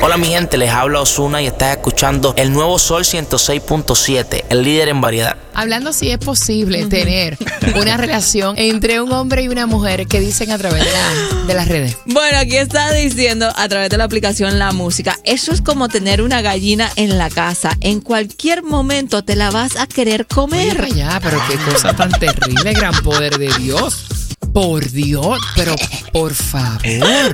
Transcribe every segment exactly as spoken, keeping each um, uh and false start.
Hola mi gente, les habla Ozuna y estás escuchando el nuevo Sol ciento seis punto siete, el líder en variedad. Hablando si es posible uh-huh. tener una relación entre un hombre y una mujer, que dicen a través de, la, de las redes. Bueno, aquí está diciendo a través de la aplicación La Música, eso es como tener una gallina en la casa. En cualquier momento te la vas a querer comer. Oye, ya, pero qué cosa tan terrible, gran poder de Dios. Por Dios, pero por favor.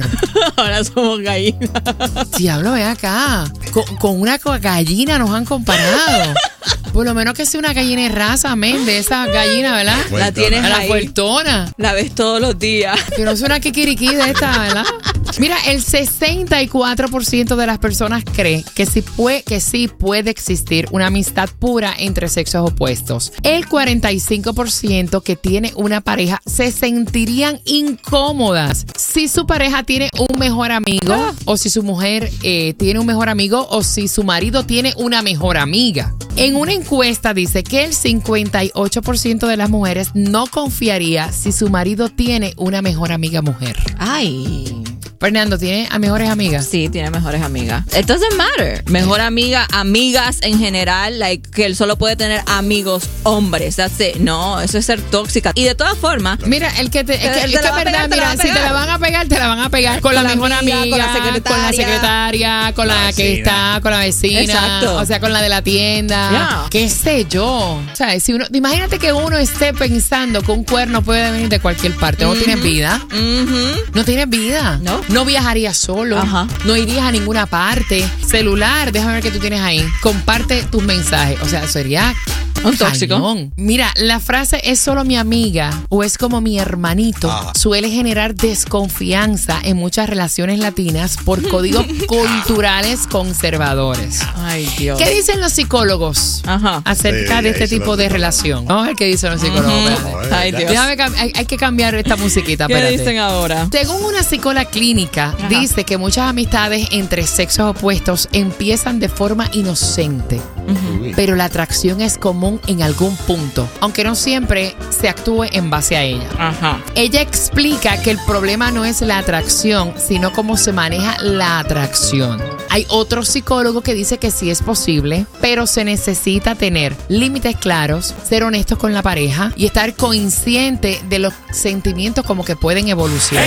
Ahora somos gallinas. Diablo, ve acá. Con, con una gallina nos han comparado. Por lo menos que sea una gallina de raza, men, de esa gallina, ¿verdad? Fuertona. La tienes a la ahí. Fuertona. La ves todos los días. Que no es una kikiriki de esta, ¿verdad? Mira, el sesenta y cuatro por ciento de las personas cree que sí, puede, que sí puede existir una amistad pura entre sexos opuestos. El cuarenta y cinco por ciento que tiene una pareja se sentirían incómodas si su pareja tiene un mejor amigo ah. o si su mujer eh, tiene un mejor amigo o si su marido tiene una mejor amiga. En una encuesta dice que el cincuenta y ocho por ciento de las mujeres no confiaría si su marido tiene una mejor amiga mujer. Ay... Fernando, ¿tiene a mejores amigas? Sí, tiene mejores amigas. It doesn't matter. Mejor amiga, amigas en general, like que él solo puede tener amigos hombres. That's it. No, eso es ser tóxica. Y de todas formas, mira, el que te, es que, te, es que verdad, pegar, mira, si te la van a pegar, te la van a pegar con, con la, la mejor amiga, amiga, con la secretaria, con la secretaria, con la, la que está, con la vecina. Exacto. O sea, con la de la tienda. Yeah. Qué sé yo. O sea, si uno, imagínate que uno esté pensando que un cuerno puede venir de cualquier parte. No mm-hmm. tienes vida. Mm-hmm. No tienes vida. No. No viajarías solo, Ajá. no irías a ninguna parte. Celular, déjame ver qué tú tienes ahí. Comparte tus mensajes. O sea, sería un tóxico. Cañón. Mira, la frase es solo mi amiga o es como mi hermanito ah. suele generar desconfianza en muchas relaciones latinas por códigos culturales conservadores. Ay, Dios. ¿Qué dicen los psicólogos Ajá. acerca sí, de este tipo de relación? Vamos a ver qué dicen los psicólogos. Uh-huh. Ay, Dios. Déjame, hay, hay que cambiar esta musiquita. ¿Qué espérate. dicen ahora? Según una psicóloga clínica, Ajá. dice que muchas amistades entre sexos opuestos empiezan de forma inocente, uh-huh. pero la atracción es común en algún punto, aunque no siempre se actúe en base a ella. Ajá. Ella explica que el problema no es la atracción, sino cómo se maneja la atracción. Hay otro psicólogo que dice que sí es posible, pero se necesita tener límites claros, ser honestos con la pareja y estar consciente de los sentimientos como que pueden evolucionar.